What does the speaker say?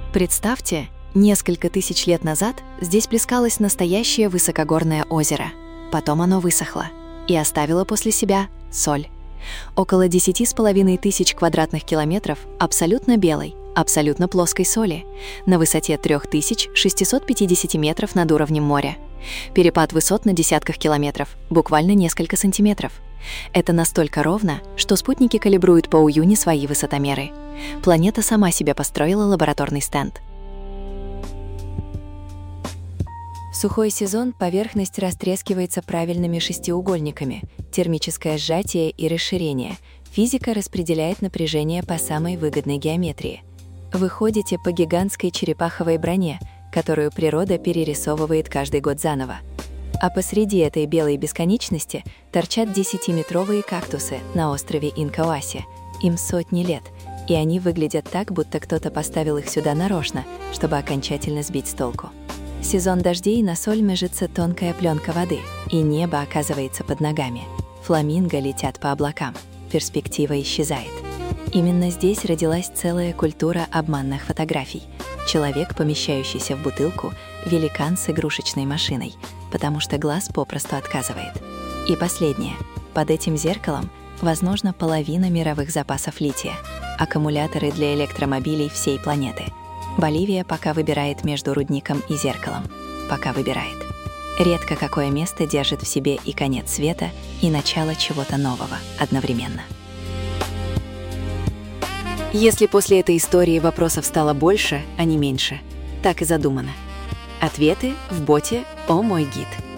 Представьте, несколько тысяч лет назад здесь плескалось настоящее высокогорное озеро. Потом оно высохло и оставило после себя соль. Около 10,5 тысяч квадратных километров абсолютно белой, абсолютно плоской соли на высоте 3650 метров над уровнем моря. Перепад высот на десятках километров, буквально несколько сантиметров. Это настолько ровно, что спутники калибруют по уюне свои высотомеры. Планета сама себе построила лабораторный стенд. В сухой сезон поверхность растрескивается правильными шестиугольниками, термическое сжатие и расширение. Физика распределяет напряжение по самой выгодной геометрии. Вы ходите по гигантской черепаховой броне, которую природа перерисовывает каждый год заново. А посреди этой белой бесконечности торчат 10-метровые кактусы на острове Инкауаси. Им сотни лет, и они выглядят так, будто кто-то поставил их сюда нарочно, чтобы окончательно сбить с толку. В сезон дождей на соль межится тонкая пленка воды, и небо оказывается под ногами. Фламинго летят по облакам. Перспектива исчезает. Именно здесь родилась целая культура обманных фотографий. Человек, помещающийся в бутылку, великан с игрушечной машиной, потому что глаз попросту отказывает. И последнее. Под этим зеркалом, возможно, половина мировых запасов лития, аккумуляторы для электромобилей всей планеты. Боливия пока выбирает между рудником и зеркалом. Пока выбирает. Редко какое место держит в себе и конец света, и начало чего-то нового одновременно. Если после этой истории вопросов стало больше, а не меньше, так и задумано. Ответы в боте «О мой гид».